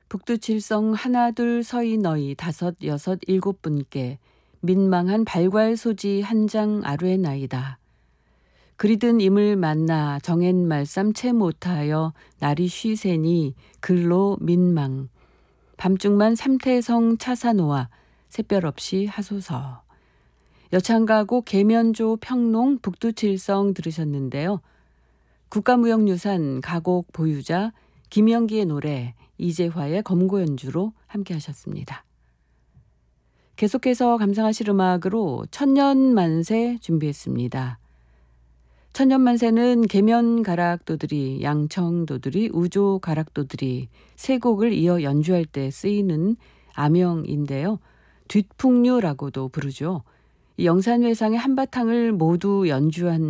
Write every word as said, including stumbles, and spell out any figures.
북두칠성 하나둘 서이 너희 다섯 여섯 일곱 분께 민망한 발괄 소지 한 장 아뢰 나이다. 그리든 임을 만나 정엔 말쌈 채 못하여 날이 쉬세니 글로 민망. 밤중만 삼태성 차사노아 샛별 없이 하소서. 여창가고 계면조 평농 북두칠성 들으셨는데요. 국가무형유산 가곡 보유자 김영기의 노래 이재화의 검고 연주로 함께 하셨습니다. 계속해서 감상하실 음악으로 천년만세 준비했습니다. 천년만세는 계면가락도들이, 양청도들이, 우조가락도들이 세 곡을 이어 연주할 때 쓰이는 아명인데요. 뒷풍류라고도 부르죠. 이 영산회상의 한바탕을 모두 연주한